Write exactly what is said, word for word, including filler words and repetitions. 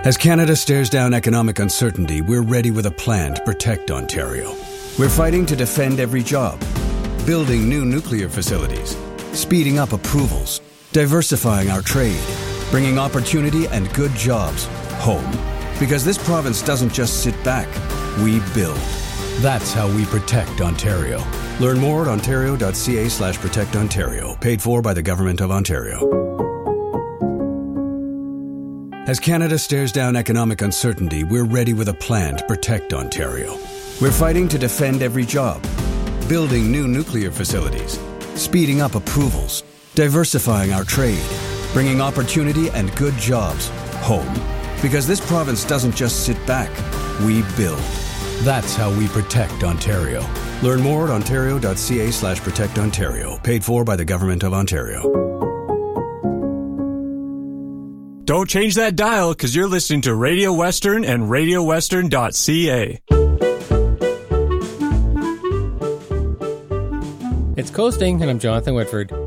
As Canada stares down economic uncertainty, we're ready with a plan to protect Ontario. We're fighting to defend every job, building new nuclear facilities, speeding up approvals, diversifying our trade, bringing opportunity and good jobs home. Because this province doesn't just sit back, we build. That's how we protect Ontario. Learn more at ontario.ca slash protect Ontario. Paid for by the Government of Ontario. As Canada stares down economic uncertainty, we're ready with a plan to protect Ontario. We're fighting to defend every job, building new nuclear facilities, speeding up approvals, diversifying our trade, bringing opportunity and good jobs home. Because this province doesn't just sit back, we build. That's how we protect Ontario. Learn more at ontario.ca slash protect Ontario. Paid for by the Government of Ontario. Don't change that dial, because you're listening to Radio Western and radio western dot c a. It's Coasting, and I'm Jonathan Whitford.